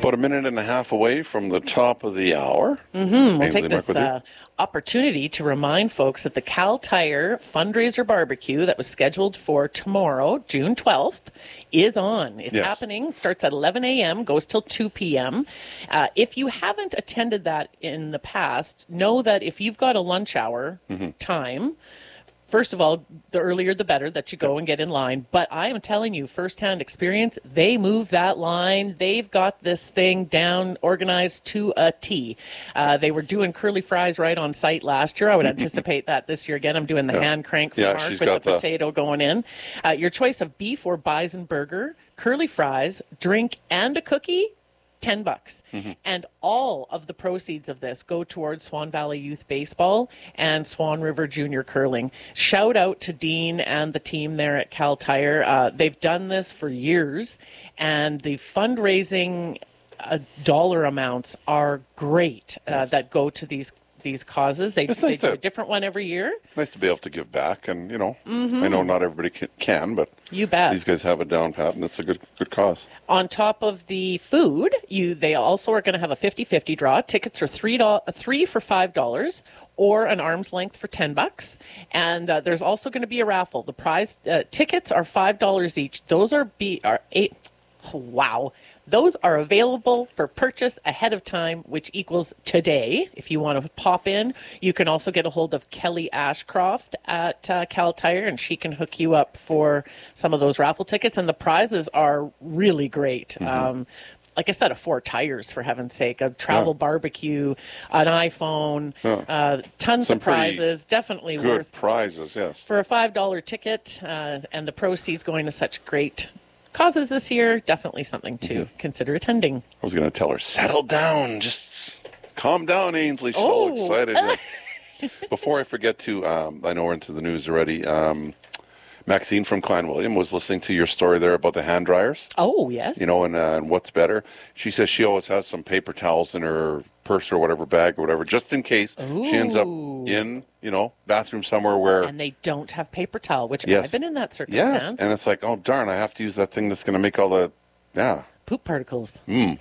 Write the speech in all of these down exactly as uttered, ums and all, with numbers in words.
About a minute and a half away from the top of the hour. Mm-hmm. We'll take this uh, opportunity to remind folks that the Cal Tire fundraiser barbecue that was scheduled for tomorrow, June twelfth, is on. It's yes. happening, starts at eleven a.m., goes till two p.m. Uh, if you haven't attended that in the past, know that if you've got a lunch hour mm-hmm. time, first of all, the earlier the better that you go and get in line. But I am telling you, firsthand experience, they move that line. They've got this thing down, organized to a T. Uh, they were doing curly fries right on site last year. I would anticipate that this year again. I'm doing the yeah. hand crank for yeah, Mark with the, the potato going in. Uh, your choice of beef or bison burger, curly fries, drink, and a cookie, ten bucks. Mm-hmm. And all of the proceeds of this go towards Swan Valley Youth Baseball and Swan River Junior Curling. Shout out to Dean and the team there at Cal Tire. Uh, they've done this for years, and the fundraising uh, dollar amounts are great uh, yes. that go to these these causes. They, it's they nice do to, a different one every year. Nice to be able to give back, and you know, mm-hmm. I know not everybody can, but you bet. These guys have it down pat, and it's a good good cause. On top of the food, you they also are going to have a fifty-fifty draw. Tickets are three do- three for five dollars, or an arm's length for ten bucks. And uh, there's also going to be a raffle. The prize uh, tickets are five dollars each. Those are be are eight. Oh, wow. Those are available for purchase ahead of time, which equals today. If you want to pop in, you can also get a hold of Kelly Ashcroft at uh, Cal Tire, and she can hook you up for some of those raffle tickets. And the prizes are really great. Mm-hmm. Um, like I said, a four tires, for heaven's sake, a travel yeah. barbecue, an iPhone, yeah. uh, tons Some of prizes. Definitely good worth prizes, yes. For a five dollar ticket, uh, and the proceeds going to such great causes this year, definitely something to mm-hmm. consider attending. I was going to tell her, settle down, just calm down, Ainsley. She's oh. so excited. Before I forget to, um, I know we're into the news already, um, Maxine from Clanwilliam was listening to your story there about the hand dryers. Oh, yes. You know, and, uh, and what's better. She says she always has some paper towels in her purse or whatever, bag or whatever, just in case Ooh. she ends up in, you know, bathroom somewhere where... And they don't have paper towel, which yes. I've been in that circumstance. Yes, and it's like, oh, darn, I have to use that thing that's going to make all the, yeah. Poop particles. Mm.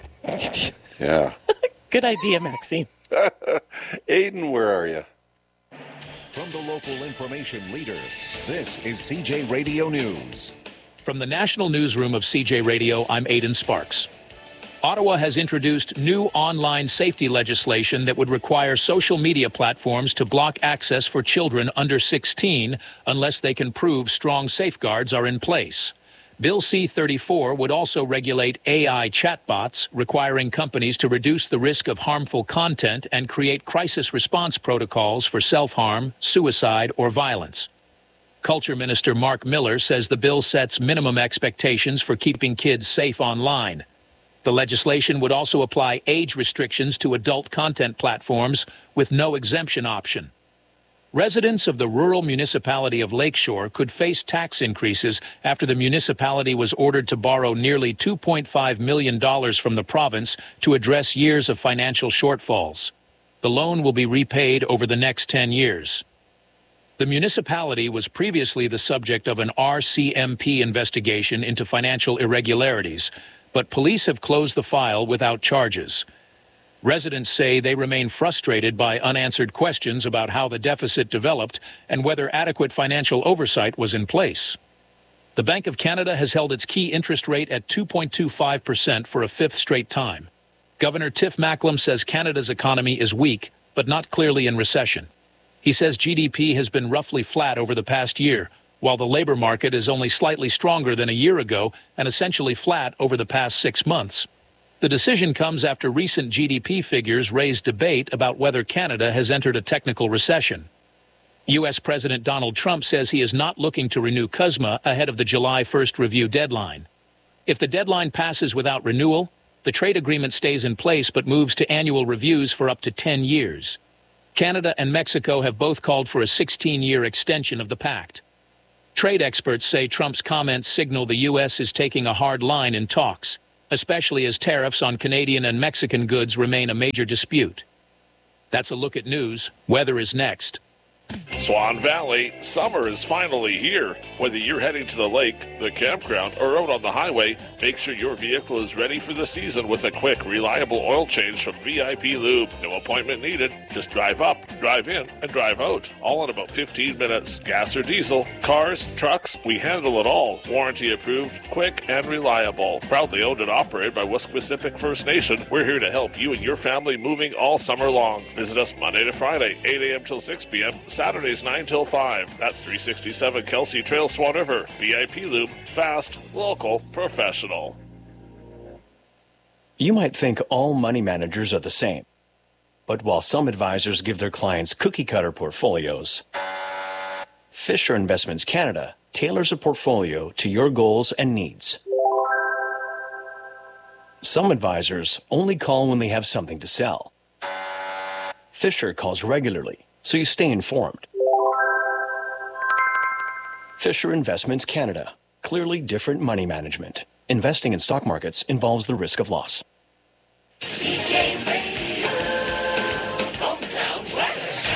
Yeah. Good idea, Maxine. Aiden, where are you? From the local information leader, this is C J Radio News. From the National Newsroom of C J Radio, I'm Aidan Sparks. Ottawa has introduced new online safety legislation that would require social media platforms to block access for children under sixteen unless they can prove strong safeguards are in place. Bill C thirty-four would also regulate A I chatbots, requiring companies to reduce the risk of harmful content and create crisis response protocols for self-harm, suicide, or violence. Culture Minister Mark Miller says the bill sets minimum expectations for keeping kids safe online. The legislation would also apply age restrictions to adult content platforms with no exemption option. Residents of the rural municipality of Lakeshore could face tax increases after the municipality was ordered to borrow nearly two point five million dollars from the province to address years of financial shortfalls. The loan will be repaid over the next ten years. The municipality was previously the subject of an R C M P investigation into financial irregularities, but police have closed the file without charges. Residents say they remain frustrated by unanswered questions about how the deficit developed and whether adequate financial oversight was in place. The Bank of Canada has held its key interest rate at two point two five percent for a fifth straight time. Governor Tiff Macklem says Canada's economy is weak, but not clearly in recession. He says G D P has been roughly flat over the past year, while the labor market is only slightly stronger than a year ago and essentially flat over the past six months. The decision comes after recent G D P figures raised debate about whether Canada has entered a technical recession. U S President Donald Trump says he is not looking to renew C U S M A ahead of the July first review deadline. If the deadline passes without renewal, the trade agreement stays in place but moves to annual reviews for up to ten years. Canada and Mexico have both called for a sixteen-year extension of the pact. Trade experts say Trump's comments signal the U S is taking a hard line in talks, especially as tariffs on Canadian and Mexican goods remain a major dispute. That's a look at news. Weather is next. Swan Valley, summer is finally here. Whether you're heading to the lake, the campground, or out on the highway, make sure your vehicle is ready for the season with a quick, reliable oil change from V I P Lube. No appointment needed. Just drive up, drive in, and drive out. All in about fifteen minutes. Gas or diesel, cars, trucks, we handle it all. Warranty approved, quick, and reliable. Proudly owned and operated by Wesquisipic First Nation, we're here to help you and your family moving all summer long. Visit us Monday to Friday, eight a.m. till six p.m., Saturdays nine till five. That's three sixty-seven Kelsey Trail, Swan River. V I P Lube, fast, local, professional. You might think all money managers are the same. But while some advisors give their clients cookie-cutter portfolios, Fisher Investments Canada tailors a portfolio to your goals and needs. Some advisors only call when they have something to sell. Fisher calls regularly, so you stay informed. Fisher Investments Canada. Clearly different money management. Investing in stock markets involves the risk of loss. C J Radio, hometown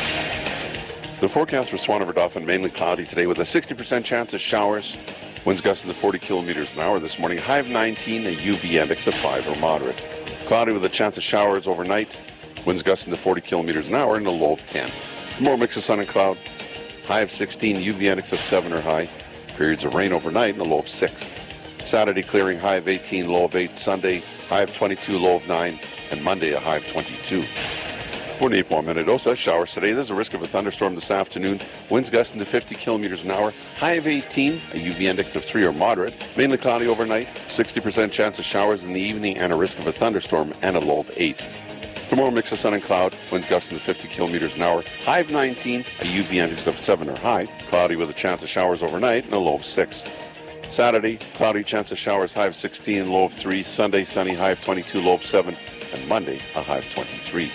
weather. The forecast for Swan River Dauphin, mainly cloudy today with a sixty percent chance of showers. Winds gusting to forty kilometers an hour this morning. High of nineteen, a U V index of five or moderate. Cloudy with a chance of showers overnight. Winds gusting to forty kilometers an hour and a low of ten. Tomorrow mix of sun and cloud. High of sixteen, U V index of seven or high. Periods of rain overnight and a low of six. Saturday clearing, high of eighteen, low of eight. Sunday, high of twenty-two, low of nine. And Monday, a high of twenty-two. forty-eight point Minnedosa, showers today. There's a risk of a thunderstorm this afternoon. Winds gusting to fifty kilometers an hour. High of eighteen, a U V index of three or moderate. Mainly cloudy overnight. sixty percent chance of showers in the evening and a risk of a thunderstorm and a low of eight. Tomorrow, mix of sun and cloud. Winds gusting to fifty kilometers an hour. High of nineteen, a U V index of seven or high. Cloudy with a chance of showers overnight and a low of six. Saturday, cloudy, chance of showers, high of sixteen, low of three. Sunday, sunny, high of twenty-two, low of seven. And Monday, a high of twenty-three.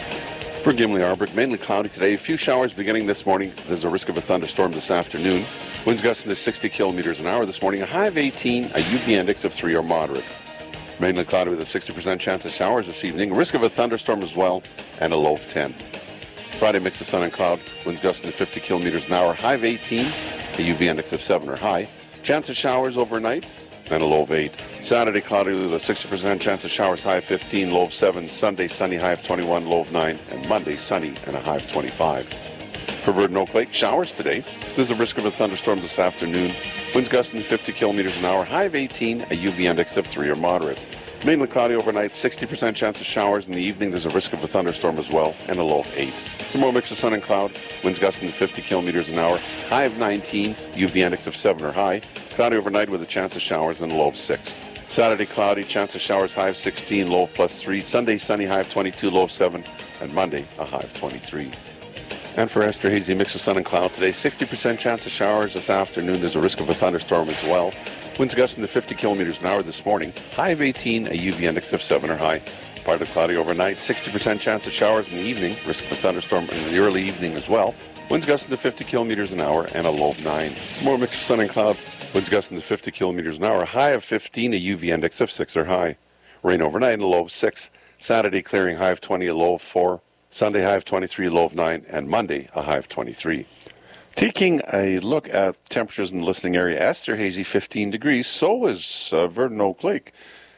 For Gimli Arbor, mainly cloudy today. A few showers beginning this morning. There's a risk of a thunderstorm this afternoon. Winds gusting to sixty kilometers an hour this morning. A high of eighteen, a U V index of three or moderate. Mainly cloudy with a sixty percent chance of showers this evening. Risk of a thunderstorm as well, and a low of ten. Friday, mix of sun and cloud. Winds gusting to fifty kilometers an hour. High of eighteen, a U V index of seven or high. Chance of showers overnight, and a low of eight. Saturday, cloudy with a sixty percent chance of showers, high of fifteen, low of seven. Sunday, sunny, high of twenty-one, low of nine. And Monday, sunny, and a high of twenty-five. For Verdon Oak Lake, showers today. There's a risk of a thunderstorm this afternoon. Winds gusting to fifty kilometers an hour, high of eighteen, a U V index of three or moderate. Mainly cloudy overnight, sixty percent chance of showers. In the evening, there's a risk of a thunderstorm as well, and a low of eight. Tomorrow, mix of sun and cloud. Winds gusting to fifty kilometers an hour, high of nineteen, U V index of seven or high. Cloudy overnight with a chance of showers and a low of six. Saturday, cloudy, chance of showers, high of sixteen, low of plus three. Sunday, sunny, high of twenty-two, low of seven. And Monday, a high of twenty-three. And for Esterhazy, mix of sun and cloud today, sixty percent chance of showers this afternoon. There's a risk of a thunderstorm as well. Winds gusting to fifty kilometers an hour this morning. High of eighteen, a U V index of seven or high. Partly cloudy overnight. sixty percent chance of showers in the evening. Risk of a thunderstorm in the early evening as well. Winds gusting to fifty kilometers an hour and a low of nine. More mix of sun and cloud. Winds gusting to fifty kilometers an hour. High of fifteen, a U V index of six or high. Rain overnight and a low of six. Saturday clearing, high of twenty, a low of four. Sunday, high of twenty-three, low of nine. And Monday, a high of twenty-three. Taking a look at temperatures in the listening area, Esterhazy fifteen degrees, so is uh, Verdon Oak Lake.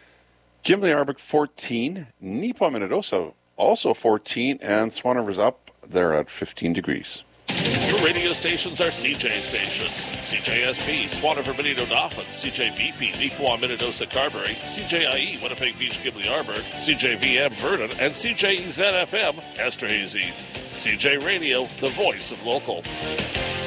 Gimli Arbor fourteen, Neepaw Minnedosa also fourteen, and Swan River's up there at fifteen degrees. Your radio stations are C J stations. C J S P, Swan River, Benito Dauphin, C J V P, Neepaw Minnedosa, Carberry, C J I E, Winnipeg Beach, Gimli Arbor, C J V M, Verdon, and C J E Z F M, Esterhazy. C J Radio, the voice of local.